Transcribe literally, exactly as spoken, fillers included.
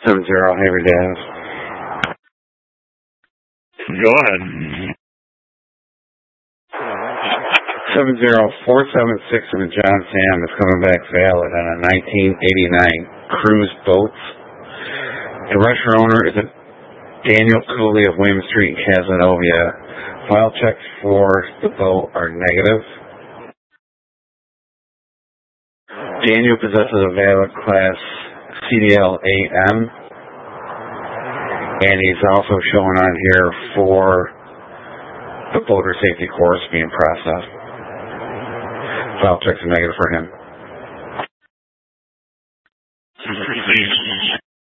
seven zero, Haver Daz. Go ahead. seven zero four seven six from John Sam is coming back valid on a nineteen eighty-nine cruise boat. The register owner is a Daniel Cooley of William Street, Casanova. File checks for the boat are negative. Daniel possesses a valid class C D L A M, and he's also showing on here for the boater safety course being processed. File checks are negative for him.